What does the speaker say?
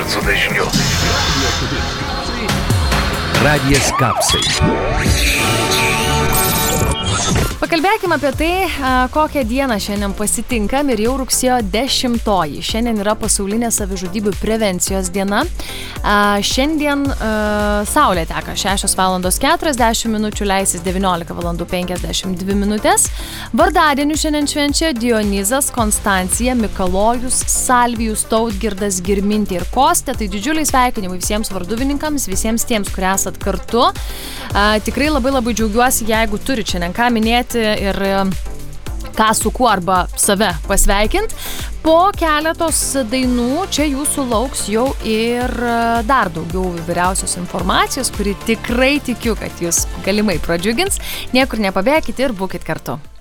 HZ dažniu. Radijas Kapsai. Pakalbėkime apie tai, kokią dieną šiandien pasitinkam ir jau rugsėjo 10. Šiandien yra pasaulinė savižudybių prevencijos diena. Šiandien saulė teka 6:40, leisis 19:52. Vardadienių šiandien švenčia Dionizas, Konstancija, Mikalojus, Salvijus, Tautgirdas, Girmintė ir Kostė. Tai didžiuliai sveikinimai visiems varduvininkams, visiems tiems, kurie esat kartu. Tikrai labai džiaugiuosi, jeigu turit šiandien ką minėti ir ką su kuo arba save pasveikint. Po keletos dainų čia jūsų lauks jau ir dar daugiau įvairiausios informacijos, kuri tikrai tikiu, kad jūs galimai pradžiugins. Niekur nepabėkit ir būkit kartu.